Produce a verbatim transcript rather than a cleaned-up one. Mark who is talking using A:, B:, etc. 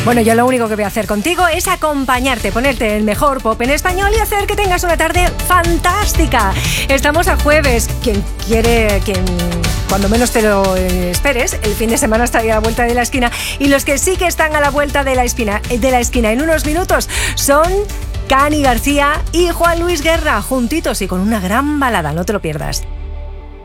A: Bueno, yo lo único que voy a hacer contigo es acompañarte, ponerte el mejor pop en español y hacer que tengas una tarde fantástica. Estamos a jueves. Quien quiere, quien cuando menos te lo esperes, el fin de semana está ahí a la vuelta de la esquina. Y los que sí que están a la vuelta de la esquina, de la esquina en unos minutos son Cani García y Juan Luis Guerra, juntitos y con una gran balada. No te lo pierdas.